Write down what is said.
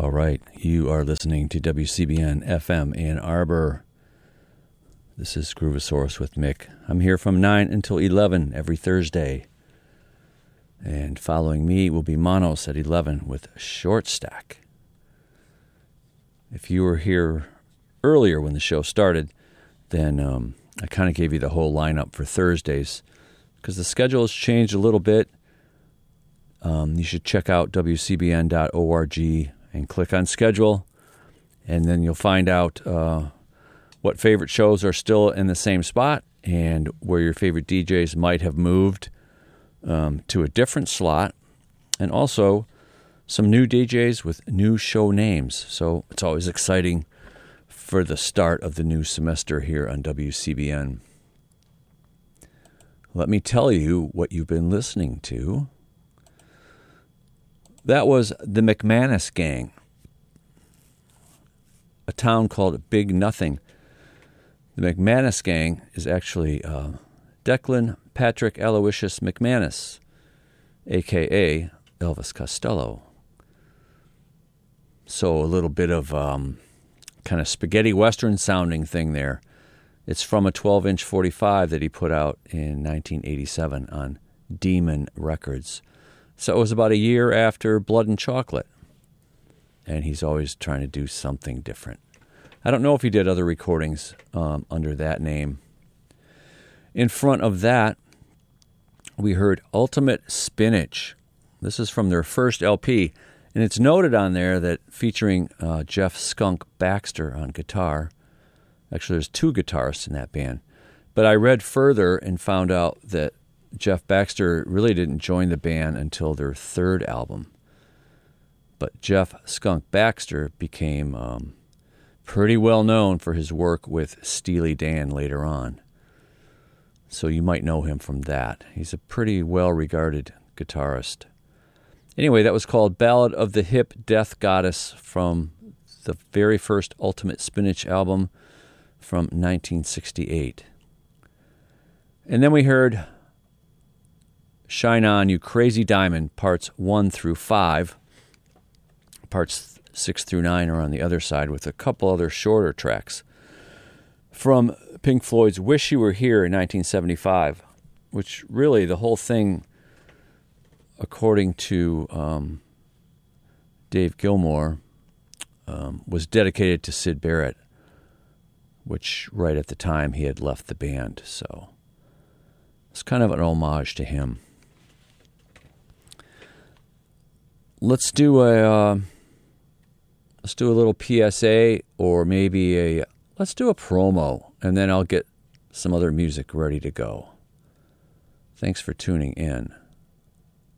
All right, you are listening to WCBN FM Ann Arbor. This is Groovosaurus with Mick. I'm here from 9 until 11 every Thursday. And following me will be Monos at 11 with Short Stack. If you were here earlier when the show started, then I kind of gave you the whole lineup for Thursdays because the schedule has changed a little bit. You should check out WCBN.org and click on schedule, and then you'll find out what favorite shows are still in the same spot and where your favorite DJs might have moved to a different slot, and also some new DJs with new show names. So it's always exciting for the start of the new semester here on WCBN. Let me tell you what you've been listening to. That was the McManus Gang, a town called Big Nothing. The McManus Gang is actually Declan Patrick Aloysius McManus, a.k.a. Elvis Costello. So a little bit of kind of spaghetti western sounding thing there. It's from a 12-inch 45 that he put out in 1987 on Demon Records. So it was about a year after Blood and Chocolate. And he's always trying to do something different. I don't know if he did other recordings under that name. In front of that, we heard Ultimate Spinach. This is from their first LP. And it's noted on there that featuring Jeff Skunk Baxter on guitar. Actually, there's two guitarists in that band. But I read further and found out that Jeff Baxter really didn't join the band until their third album. But Jeff Skunk Baxter became pretty well known for his work with Steely Dan later on. So you might know him from that. He's a pretty well-regarded guitarist. Anyway, that was called Ballad of the Hip Death Goddess from the very first Ultimate Spinach album from 1968. And then we heard Shine On, You Crazy Diamond, parts 1 through 5. Parts 6 through 9 are on the other side with a couple other shorter tracks. From Pink Floyd's Wish You Were Here in 1975, which really the whole thing, according to Dave Gilmour, was dedicated to Syd Barrett, which right at the time he had left the band. So it's kind of an homage to him. Let's do a little PSA, or maybe let's do a promo, and then I'll get some other music ready to go. Thanks for tuning in.